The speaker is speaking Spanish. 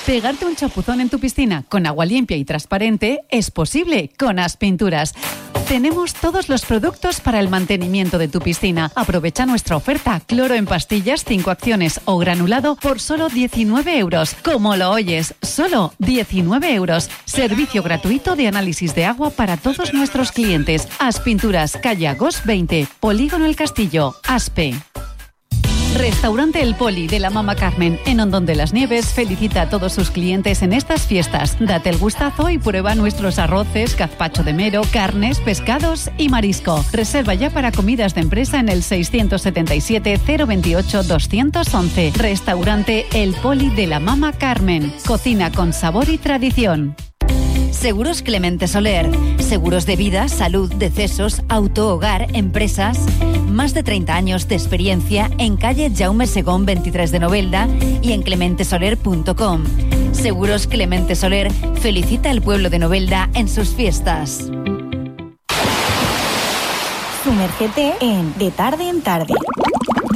Pegarte un chapuzón en tu piscina con agua limpia y transparente es posible con Aspinturas. Tenemos todos los productos para el mantenimiento de tu piscina. Aprovecha nuestra oferta. Cloro en pastillas, 5 acciones o granulado por solo 19 euros. Como lo oyes, solo 19 euros. Servicio gratuito de análisis de agua para todos nuestros clientes. Aspinturas, calle Agos 20, Polígono El Castillo, Aspe. Restaurante El Poli de la Mama Carmen en Hondón de las Nieves felicita a todos sus clientes en estas fiestas. Date el gustazo y prueba nuestros arroces, gazpacho de mero, carnes, pescados y marisco. Reserva ya para comidas de empresa en el 677 028 211. Restaurante El Poli de la Mama Carmen. Cocina con sabor y tradición. Seguros Clemente Soler. Seguros de vida, salud, decesos, auto, hogar, empresas. Más de 30 años de experiencia en calle Jaume Segón 23 de Novelda y en clementesoler.com. Seguros Clemente Soler felicita al pueblo de Novelda en sus fiestas. Sumérgete en De Tarde en Tarde